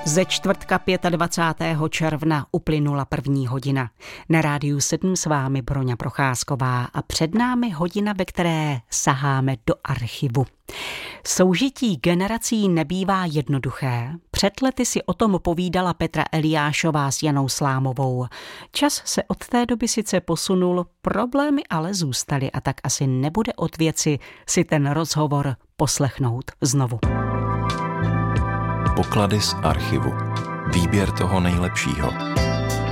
Ze čtvrtka 25. června uplynula 1. hodina. Na Rádiu 7 s vámi Broňa Procházková a před námi hodina, ve které saháme do archivu. Soužití generací nebývá jednoduché. Před lety si o tom povídala Petra Eliášová s Janou Slámovou. Čas se od té doby sice posunul, problémy ale zůstaly a tak asi nebude od věci si ten rozhovor poslechnout znovu. Poklady z archivu. Výběr toho nejlepšího.